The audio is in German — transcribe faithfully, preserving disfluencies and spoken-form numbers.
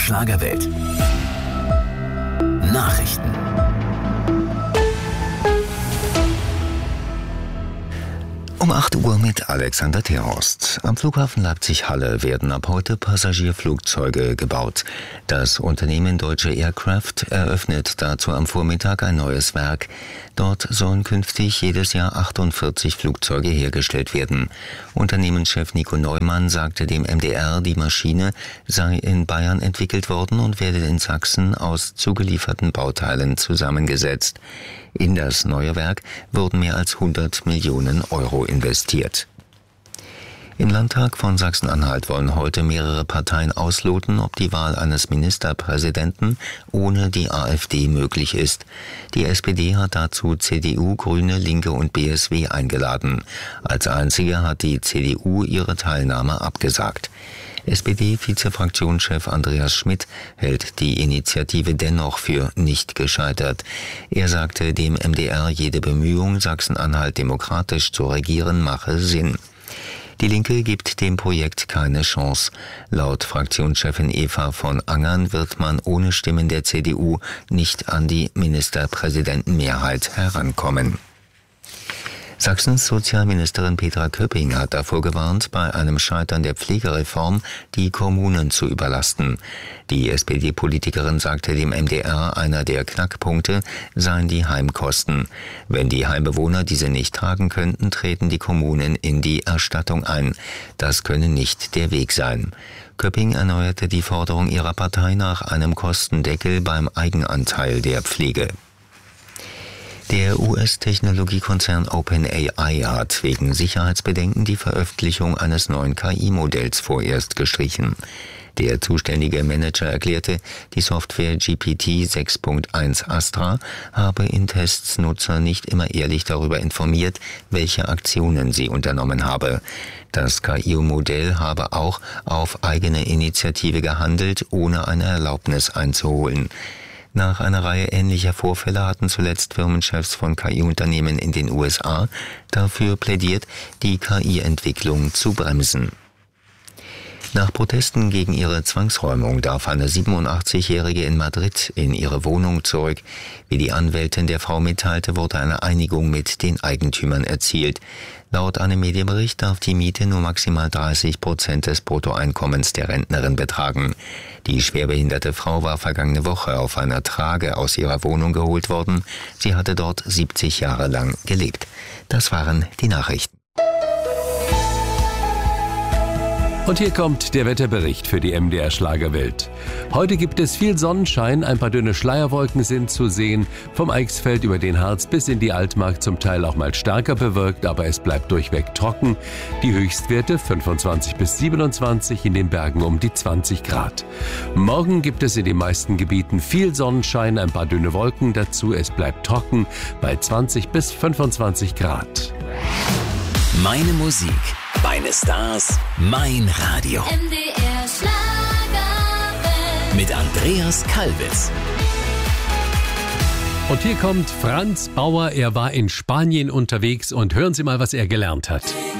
Schlagerwelt. Nachrichten. Um acht Uhr mit Alexander Terhorst. Am Flughafen Leipzig-Halle werden ab heute Passagierflugzeuge gebaut. Das Unternehmen Deutsche Aircraft eröffnet dazu am Vormittag ein neues Werk. Dort sollen künftig jedes Jahr achtundvierzig Flugzeuge hergestellt werden. Unternehmenschef Nico Neumann sagte dem M D R, die Maschine sei in Bayern entwickelt worden und werde in Sachsen aus zugelieferten Bauteilen zusammengesetzt. In das neue Werk wurden mehr als hundert Millionen Euro investiert. Im Landtag von Sachsen-Anhalt wollen heute mehrere Parteien ausloten, ob die Wahl eines Ministerpräsidenten ohne die AfD möglich ist. Die S P D hat dazu C D U, Grüne, Linke und B S W eingeladen. Als einzige hat die C D U ihre Teilnahme abgesagt. S P D-Vizefraktionschef Andreas Schmidt hält die Initiative dennoch für nicht gescheitert. Er sagte dem M D R, jede Bemühung, Sachsen-Anhalt demokratisch zu regieren, mache Sinn. Die Linke gibt dem Projekt keine Chance. Laut Fraktionschefin Eva von Angern wird man ohne Stimmen der C D U nicht an die Ministerpräsidentenmehrheit herankommen. Sachsens Sozialministerin Petra Köpping hat davor gewarnt, bei einem Scheitern der Pflegereform die Kommunen zu überlasten. Die S P D-Politikerin sagte dem M D R, einer der Knackpunkte seien die Heimkosten. Wenn die Heimbewohner diese nicht tragen könnten, treten die Kommunen in die Erstattung ein. Das könne nicht der Weg sein. Köpping erneuerte die Forderung ihrer Partei nach einem Kostendeckel beim Eigenanteil der Pflege. Der U S-Technologiekonzern OpenAI hat wegen Sicherheitsbedenken die Veröffentlichung eines neuen K I-Modells vorerst gestrichen. Der zuständige Manager erklärte, die Software G P T sechs Punkt eins Astra habe in Tests Nutzer nicht immer ehrlich darüber informiert, welche Aktionen sie unternommen habe. Das K I-Modell habe auch auf eigene Initiative gehandelt, ohne eine Erlaubnis einzuholen. Nach einer Reihe ähnlicher Vorfälle hatten zuletzt Firmenchefs von K I-Unternehmen in den U S A dafür plädiert, die K I-Entwicklung zu bremsen. Nach Protesten gegen ihre Zwangsräumung darf eine siebenundachtzigjährige in Madrid in ihre Wohnung zurück. Wie die Anwältin der Frau mitteilte, wurde eine Einigung mit den Eigentümern erzielt. Laut einem Medienbericht darf die Miete nur maximal dreißig Prozent des Bruttoeinkommens der Rentnerin betragen. Die schwerbehinderte Frau war vergangene Woche auf einer Trage aus ihrer Wohnung geholt worden. Sie hatte dort siebzig Jahre lang gelebt. Das waren die Nachrichten. Und hier kommt der Wetterbericht für die M D R Schlagerwelt. Heute gibt es viel Sonnenschein, ein paar dünne Schleierwolken sind zu sehen. Vom Eichsfeld über den Harz bis in die Altmark zum Teil auch mal stärker bewölkt, aber es bleibt durchweg trocken. Die Höchstwerte fünfundzwanzig bis siebenundzwanzig, in den Bergen um die zwanzig Grad. Morgen gibt es in den meisten Gebieten viel Sonnenschein, ein paar dünne Wolken dazu. Es bleibt trocken bei zwanzig bis fünfundzwanzig Grad. Meine Musik, meine Stars, mein Radio. M D R Schlagerwelt. Mit Andreas Kalbitz. Und hier kommt Franz Bauer. Er war in Spanien unterwegs und hören Sie mal, was er gelernt hat.